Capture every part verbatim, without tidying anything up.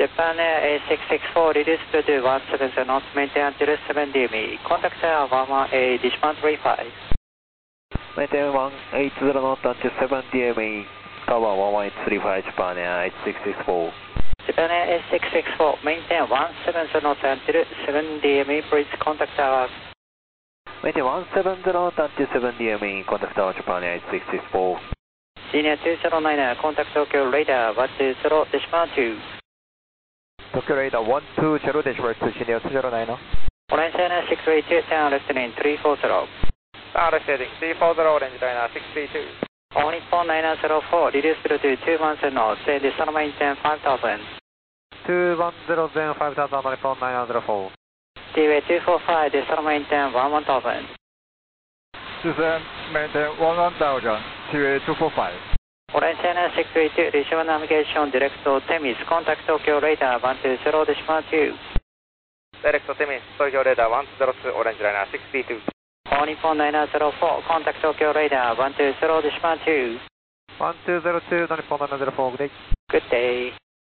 Japan Air A six six four, reduce to do one seven zero knots, maintain until seven D M E. Contact tower one one eight, Dishman three five. Maintain one eight zero knots until seven D M E. Tower one one eight three five, Japan Air A six six four. Japan Air A six six four, maintain one seven zero knots until seven D M E. Please contact tower. Maintain one seven zero knots until seven D M E. Contact tower, Japan Air A six six four. Senior two zero nine, contact Tokyo radar one two zero, Dishman two. Tokyo radar one two zero, Dishman two, Senior two zero nine. Orange liner six three two, turn left in three four zero. Turn left heading three four zero, orange liner six three two. All Nippon nine zero four, reduce to two one zero knots, descend maintain five thousand. two one zero, then five thousand, Nippon nine zero four. T-way two four five, descend maintain one thousand. Descend maintain one thousand, T-way two four five. Orange liner six three two, receive navigation direct to Temis, contact Tokyo radar one two zero, Dishman two. Direct to Temis, Tokyo radar one two zero two, orange liner six three two. All Nippon nine zero four, contact Tokyo radar one two zero, Dishman two. one two zero two, Nippon nine zero four, good day. Good day.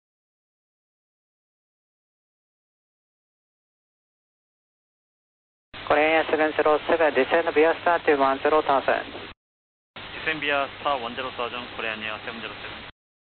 Korean seven zero seven, descend via star to one zero thousand. Descend via star one zero thousand, Korean Air seven zero seven.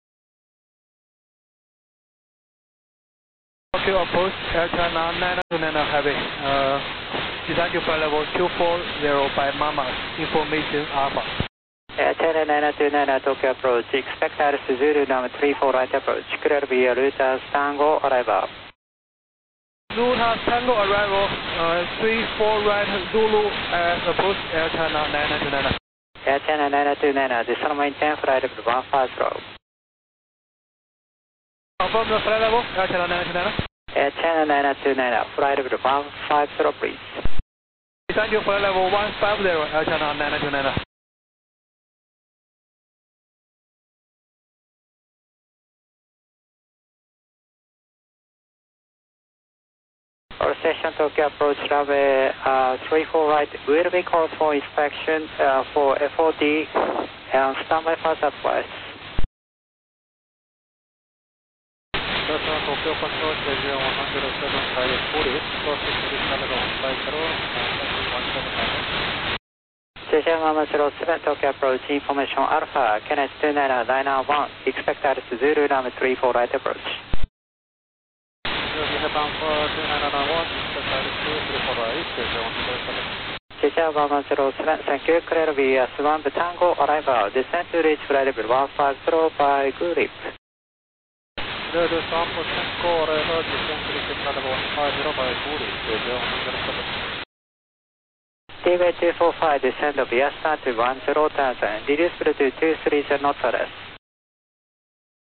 Tokyo approach, Air China nine two nine heavy. Uh, design to flight level two four zero by Mama, information Alpha. Air China nine two nine, Tokyo approach, expect altitude Zulu number three four right approach, clear via Ruta Tango arrival. Ruta Tango arrival, uh, three four right Zulu uh, approach, Air China nine two nine. Air China nine two nine, descend maintain flight level one five zero. Confirm the flight level, Air China nine two nine. Air China nine two nine, flight level one five zero please. Design to flight level one five zero, Air China nine two nine. Our station Tokyo approach runway uh, three four right will be called for inspection uh, for F O D and standby for southwest. Tokyo control, Station one zero seven, pilot forty, process level one five zero, one seven nine. Station one zero seven, Tokyo approach, information Alpha, Kenneth two nine nine one, expect altitude Zulu number three four right approach. Station one zero seven, thank you, clear via Swan Tango arrival, descend to reach flight level one five zero by Gulip. Clear to Swan Tango arrival, descend to reach flight level one five zero by Gulip, Station one zero seven. T-way two four five, descend via start to one zero thousand, reduce to two three zero knots less.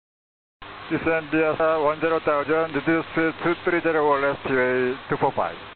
Descend via one zero thousand, reduce to two three zero or less, T-way two four five.